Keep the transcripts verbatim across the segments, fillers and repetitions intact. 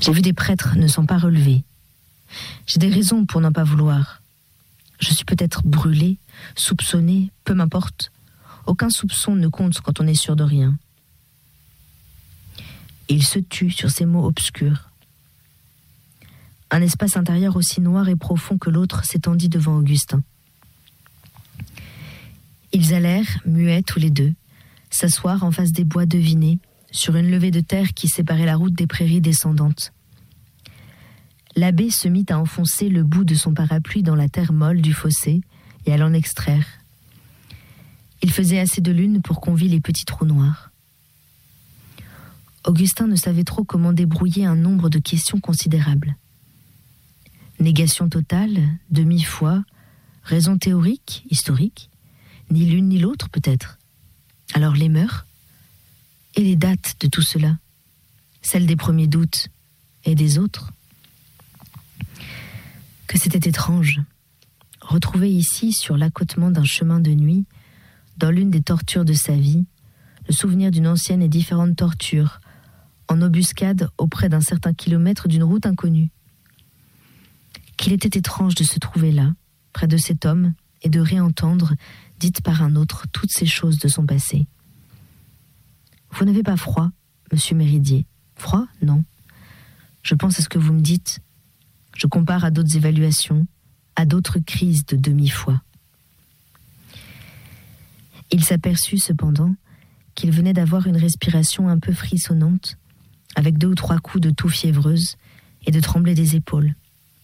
J'ai vu des prêtres ne s'en pas relevés. J'ai des raisons pour n'en pas vouloir. Je suis peut-être brûlé, soupçonné, peu m'importe. Aucun soupçon ne compte quand on est sûr de rien. Il se tut sur ces mots obscurs. Un espace intérieur aussi noir et profond que l'autre s'étendit devant Augustin. Ils allèrent, muets tous les deux, s'asseoir en face des bois devinés, sur une levée de terre qui séparait la route des prairies descendantes. L'abbé se mit à enfoncer le bout de son parapluie dans la terre molle du fossé et à l'en extraire. Il faisait assez de lune pour qu'on vît les petits trous noirs. Augustin ne savait trop comment débrouiller un nombre de questions considérables. Négation totale, demi-foi, raison théorique, historique, ni l'une ni l'autre peut-être. Alors les mœurs et les dates de tout cela, celles des premiers doutes et des autres. Que c'était étrange, retrouvé ici sur l'accotement d'un chemin de nuit, dans l'une des tortures de sa vie, le souvenir d'une ancienne et différente torture, en embuscade auprès d'un certain kilomètre d'une route inconnue. Qu'il était étrange de se trouver là, près de cet homme, et de réentendre, dites par un autre, toutes ces choses de son passé. Vous n'avez pas froid, monsieur Méridier? Froid? Non. Je pense à ce que vous me dites. Je compare à d'autres évaluations, à d'autres crises de demi-foi. Il s'aperçut cependant qu'il venait d'avoir une respiration un peu frissonnante, avec deux ou trois coups de toux fiévreuse et de trembler des épaules.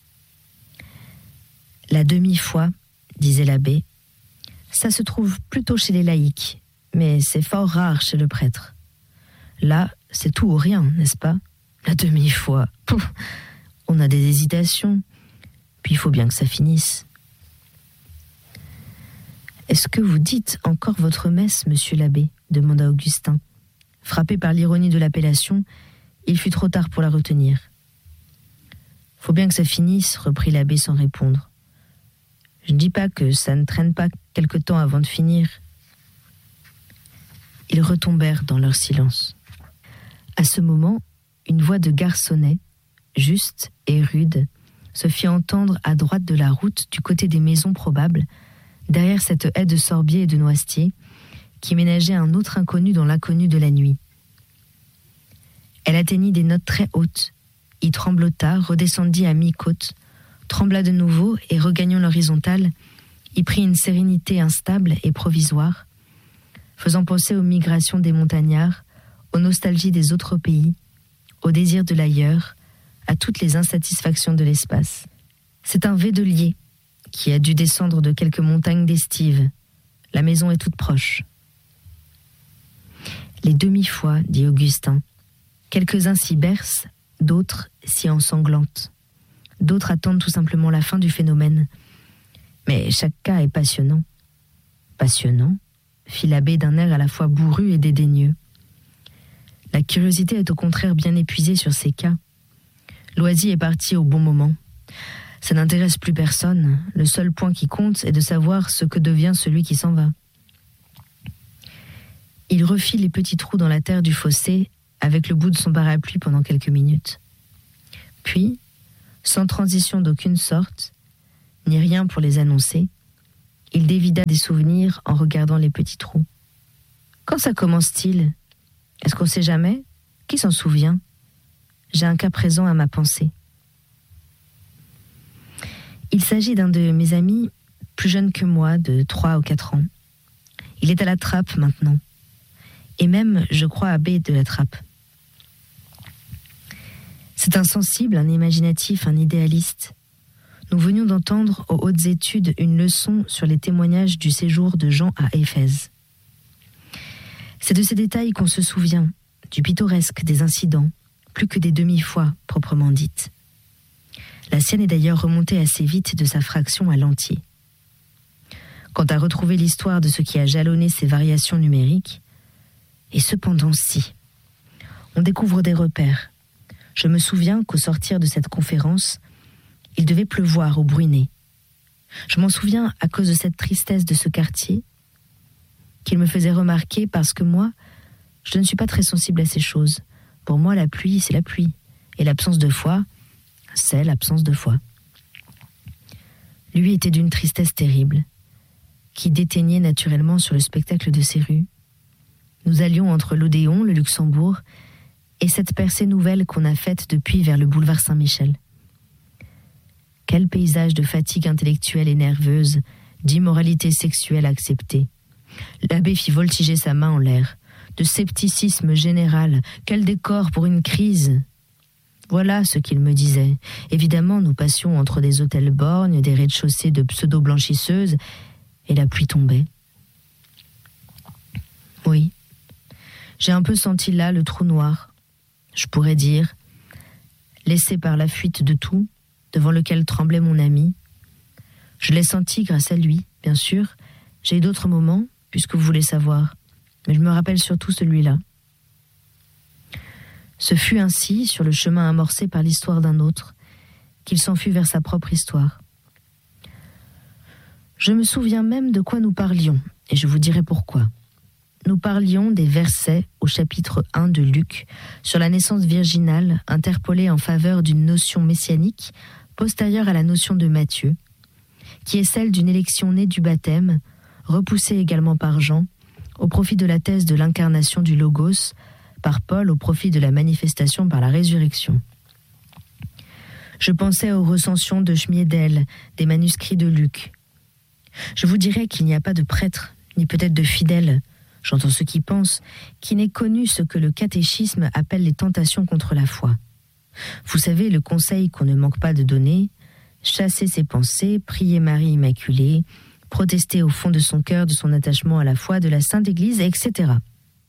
La demi-foi, disait l'abbé, ça se trouve plutôt chez les laïcs, mais c'est fort rare chez le prêtre. Là, c'est tout ou rien, n'est-ce pas? La demi-foi, pouf, on a des hésitations, puis il faut bien que ça finisse. Est-ce que vous dites encore votre messe, monsieur l'abbé? Demanda Augustin. Frappé par l'ironie de l'appellation, il fut trop tard pour la retenir. Faut bien que ça finisse, reprit l'abbé sans répondre. Je ne dis pas que ça ne traîne pas quelque temps avant de finir. Ils retombèrent dans leur silence. À ce moment, une voix de garçonnet, juste et rude, se fit entendre à droite de la route, du côté des maisons probables, derrière cette haie de sorbiers et de noisetiers, qui ménageait un autre inconnu dans l'inconnu de la nuit. Elle atteignit des notes très hautes, y tremblota, redescendit à mi-côte, trembla de nouveau et, regagnant l'horizontale, y prit une sérénité instable et provisoire, faisant penser aux migrations des montagnards, aux nostalgies des autres pays, au désir de l'ailleurs, à toutes les insatisfactions de l'espace. C'est un védelier qui a dû descendre de quelques montagnes d'estive. La maison est toute proche. Les demi-fois, dit Augustin. Quelques-uns s'y bercent, d'autres s'y ensanglantent. D'autres attendent tout simplement la fin du phénomène. Mais chaque cas est passionnant. Passionnant, fit l'abbé d'un air à la fois bourru et dédaigneux. La curiosité est au contraire bien épuisée sur ces cas. Loisy est parti au bon moment. Ça n'intéresse plus personne. Le seul point qui compte est de savoir ce que devient celui qui s'en va. Il refit les petits trous dans la terre du fossé avec le bout de son parapluie pendant quelques minutes. Puis, sans transition d'aucune sorte, ni rien pour les annoncer, il dévida des souvenirs en regardant les petits trous. Quand ça commence-t-il? Est-ce qu'on sait jamais? Qui s'en souvient? J'ai un cas présent à ma pensée. Il s'agit d'un de mes amis, plus jeune que moi, de trois ou quatre ans. Il est à la Trappe maintenant. Et même, je crois, abbé de la Trappe. C'est un sensible, un imaginatif, un idéaliste. Nous venions d'entendre aux hautes études une leçon sur les témoignages du séjour de Jean à Éphèse. C'est de ces détails qu'on se souvient, du pittoresque des incidents, plus que des demi-fois proprement dites. La sienne est d'ailleurs remontée assez vite de sa fraction à l'entier. Quant à retrouver l'histoire de ce qui a jalonné ces variations numériques, et cependant si, on découvre des repères. Je me souviens qu'au sortir de cette conférence, il devait pleuvoir au Bruinet. Je m'en souviens à cause de cette tristesse de ce quartier, qu'il me faisait remarquer parce que moi, je ne suis pas très sensible à ces choses. Pour moi, la pluie, c'est la pluie, Et l'absence de foi, c'est l'absence de foi. Lui était d'une tristesse terrible, qui déteignait naturellement sur le spectacle de ces rues. Nous allions entre l'Odéon, le Luxembourg, et cette percée nouvelle qu'on a faite depuis vers le boulevard Saint-Michel. Quel paysage de fatigue intellectuelle et nerveuse, d'immoralité sexuelle acceptée. L'abbé fit voltiger sa main en l'air. De scepticisme général, quel décor pour une crise. Voilà ce qu'il me disait. Évidemment, nous passions entre des hôtels borgnes, des rez-de-chaussée de pseudo-blanchisseuses, et la pluie tombait. Oui, j'ai un peu senti là le trou noir, je pourrais dire, laissé par la fuite de tout, devant lequel tremblait mon ami. Je l'ai senti grâce à lui, bien sûr. J'ai eu d'autres moments, puisque vous voulez savoir, mais je me rappelle surtout celui-là. Ce fut ainsi, sur le chemin amorcé par l'histoire d'un autre, qu'il s'enfuit vers sa propre histoire. Je me souviens même de quoi nous parlions, et je vous dirai pourquoi. Nous parlions des versets au chapitre un de Luc, sur la naissance virginale, interpolée en faveur d'une notion messianique, postérieure à la notion de Matthieu, qui est celle d'une élection née du baptême, repoussée également par Jean, au profit de la thèse de l'incarnation du Logos, par Paul au profit de la manifestation par la résurrection. Je pensais aux recensions de Schmiedel, des manuscrits de Luc. Je vous dirais qu'il n'y a pas de prêtre, ni peut-être de fidèle, j'entends ceux qui pensent, qui n'ait connu ce que le catéchisme appelle les tentations contre la foi. Vous savez, le conseil qu'on ne manque pas de donner, chasser ses pensées, prier Marie Immaculée, protester au fond de son cœur de son attachement à la foi de la Sainte Église, et cetera.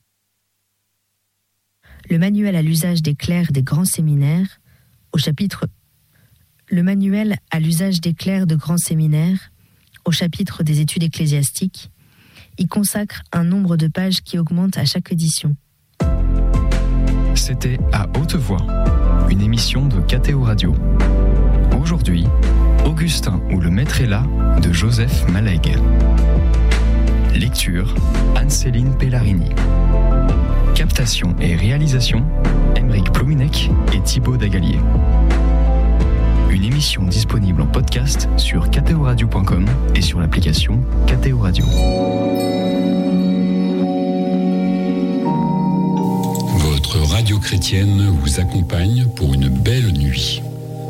Le manuel à l'usage des clercs des grands séminaires, au chapitre Le manuel à l'usage des clercs de grands séminaires, au chapitre des études ecclésiastiques, y consacre un nombre de pages qui augmente à chaque édition. C'était À Haute Voix, une émission de K T O Radio. Aujourd'hui, Augustin ou le maître est là de Joseph Malègue. Lecture, Anne-Céline Pellarini. Captation et réalisation, Aymeric Plouminec et Thibaut Dagalier. Une émission disponible en podcast sur k t o radio point com et sur l'application K T O Radio. Votre radio chrétienne vous accompagne pour une belle nuit.